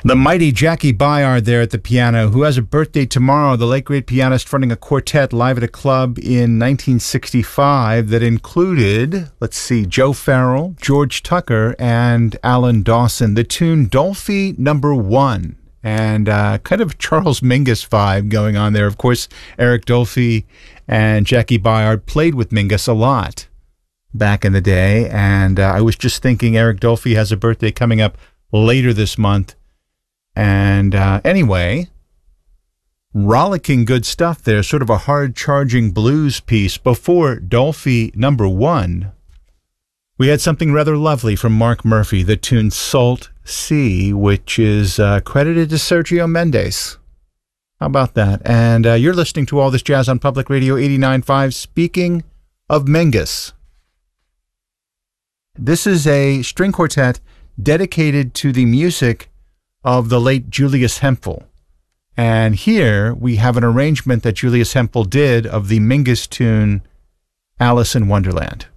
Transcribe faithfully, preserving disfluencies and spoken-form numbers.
The mighty Jackie Byard there at the piano, who has a birthday tomorrow, the late great pianist fronting a quartet live at a club in nineteen sixty-five that included, let's see, Joe Farrell, George Tucker, and Alan Dawson. The tune Dolphy Number One, and uh, kind of Charles Mingus vibe going on there. Of course, Eric Dolphy and Jackie Byard played with Mingus a lot back in the day, and uh, I was just thinking Eric Dolphy has a birthday coming up later this month. And uh, anyway, rollicking good stuff there, sort of a hard-charging blues piece. Before Dolphy Number One, we had something rather lovely from Mark Murphy, the tune Salt Sea, which is uh, credited to Sergio Mendes. How about that? And uh, you're listening to All This Jazz on Public Radio eighty-nine point five. Speaking of Mingus, this is a string quartet dedicated to the music of the late Julius Hemphill. And here we have an arrangement that Julius Hemphill did of the Mingus tune Alice in Wonderland.